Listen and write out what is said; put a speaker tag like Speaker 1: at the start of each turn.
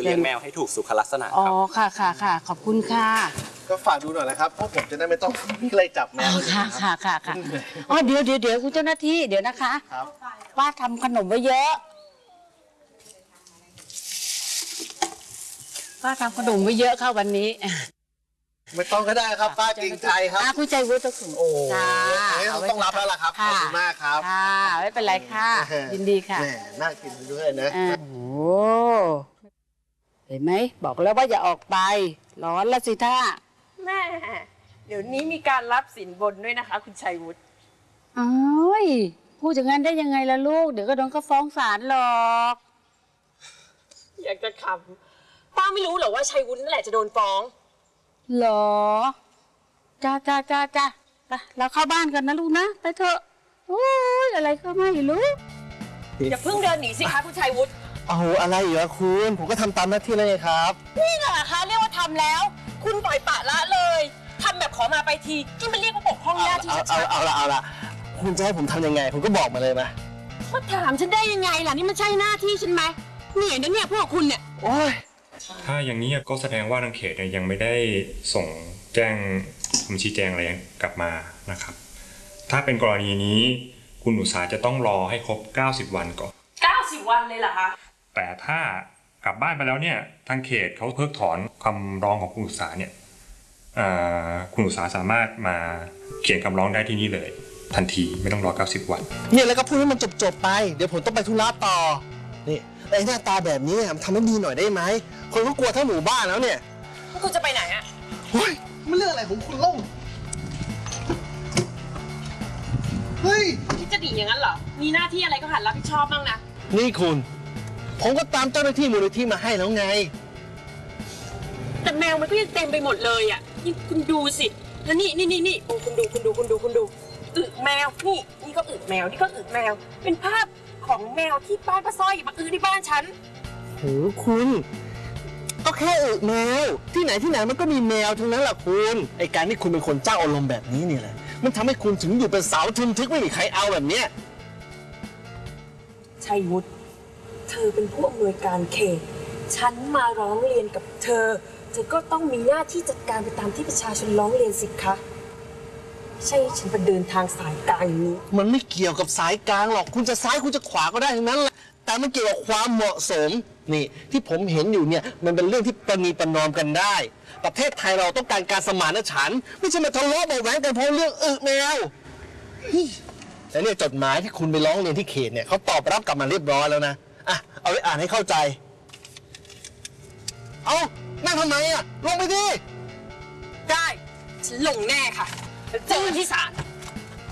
Speaker 1: เลี้ยงแมวให้ถูกสุขลักษณะครับ
Speaker 2: อ๋อค่ะค่ะค่ะขอบคุณค่ะ
Speaker 3: ก็ฝากดูหน่อยนะครับเพราะผมจะได้ไม่ต้องไล่จับแมว
Speaker 2: ค่ะค่ะค่ะค่ะอ๋อเดี๋ยวคุณเจ้าหน้าที่เดี๋ยวนะคะป้าทำขนมไว้เยอะป้าทำขนมไว้เยอะค่ะวันนี้
Speaker 3: ไม่ต้องก็ได้ครับป้าเกรงใจครับ
Speaker 2: คุณใจวุฒิต้อง
Speaker 3: โอ้ต้องรับแล้วล่ะครับขอบคุณมากครับ
Speaker 2: ค่ะไม่เป็นไรค่ะยินดีค่ะ
Speaker 3: น่ากินด้วยนะ
Speaker 2: โอ้เห็นไหมบอกแล้วว่าอย่าออกไปร้อนละสิท่า
Speaker 4: แม่เดี๋ยวนี้มีการรับสินบนด้วยนะคะคุณชัยวุฒิ
Speaker 2: อ้ยพูดอย่างนั้นได้ยังไงล่ะลูกเดี๋ยวก็โดนเขาฟ้องศาลหรอก
Speaker 4: อยากจะขำป้าไม่รู้เหรอว่าชัยวุฒินั่นแหละจะโดนฟ้อง
Speaker 2: หรอจ้าไปเราเข้าบ้านกันนะลูกนะไปเถอะโอ้ยอะไรก็ไม่รู้
Speaker 4: อย่าเพิ่งเดินหนีสิคะคุณชัยวุฒิ
Speaker 3: เอาอะไรเหรอคุณผมก็ทำตามหน้าที่แล้วไงครับ
Speaker 4: นี่เหรอคะเรียกว่าทำแล้วคุณปล่อยปละละเลยทำแบบขอมาไปทีนี่มันเรียกว่าปกป้องหน้าที่ชัด
Speaker 3: ๆเอาละคุณจะให้ผมทำยังไงคุณก็บอกมาเลยมา
Speaker 4: ถามฉันได้ยังไงล่ะนี่มันใช่หน้าที่ฉันไหมเหนื่อยนะเนี่ยพวกคุณเนี่ย
Speaker 3: โอ้ย
Speaker 5: ถ้าอย่างนี้ก็แสดงว่าทางเขตยังไม่ได้ส่งแจ้งคำชี้แจงอะไรกลับมานะครับถ้าเป็นกรณีนี้คุณอุตสาจะต้องรอให้ครบ90 วันก่อน
Speaker 4: 90 วันเลยเหรอคะ
Speaker 5: แต่ถ้ากลับบ้านไปแล้วเนี่ยทางเขตเขาเพิกถอนคำร้องของคุณอุตสาเนี่ยคุณอุตสาสามารถมาเขียนคำร้องได้ที่นี่เลยทันทีไม่ต้องรอ90 วัน
Speaker 3: เนี่ยแล้วก็พูดให้มันจบไปเดี๋ยวผมต้องไปธุระต่อนี่ไอ้หน้าตาแบบนี้ทำให้ดีหน่อยได้ไหมคนก็กลัวทั้งหมู่บ้านแล้วเนี่ย
Speaker 4: คุณจะไปไหนอะ
Speaker 3: เฮ้ยมันเรื่องอะไรของคุณเล่าเฮ้ย
Speaker 4: คิดจะหนีอย่างนั้นเหรอมีหน้าที่อะไรก็หัดรับผิดชอบบ้างนะ
Speaker 3: นี่คุณผมก็ตามเจ้าหน้าที่มูลนิธิมาให้แล้วไง
Speaker 4: แต่แมวมันก็ยังเต็มไปหมดเลยอ่ะนี่คุณดูสิแล้วนี่โอ้คุณดูอึแมวนี่ก็อึแมวนี่ก็อึแมวเป็นภาพของแมวที่บ้านป้าสร้อยมาอึที่บ้านฉัน
Speaker 3: โหคุณก็แค่อึแมวที่ไหนมันก็มีแมวทั้งนั้นแหละคุณไอการที่คุณเป็นคนเจ้าอารมณ์แบบนี้นี่แหละมันทำให้คุณถึงอยู่เป็นสาวทึมทึกไม่มีใครเอาแบบเนี้ย
Speaker 4: ชัยวุฒิเธอเป็นผู้อำนวยการเขตฉันมาร้องเรียนกับเธอก็ต้องมีหน้าที่จัดการไปตามที่ประชาชนร้องเรียนสิคะใช่ฉันไปเดินทางสายกลางอย่างนี้
Speaker 3: มันไม่เกี่ยวกับสายกลางหรอกคุณจะซ้ายคุณจะขวาก็ได้ทั้งนั้นแหละแต่มันเกี่ยวกับความเหมาะสมนี่ที่ผมเห็นอยู่เนี่ยมันเป็นเรื่องที่ประนีประนอมกันได้ประเทศไทยเราต้องการการสมานฉันท์ไม่ใช่มาทะเลาะเบาะแว้งกันเพราะเรื่องแมวแต่เนี่ยจดหมายที่คุณไปร้องเรียนที่เขตเนี่ยเขาตอบรับกลับมาเรียบร้อยแล้วนะอ่ะเอาไปอ่านให้เข้าใจเอานั่งทำไมอ่ะลงไปดิ
Speaker 4: ได้ฉันลงแน่ค่ะเจอกันที่ศาล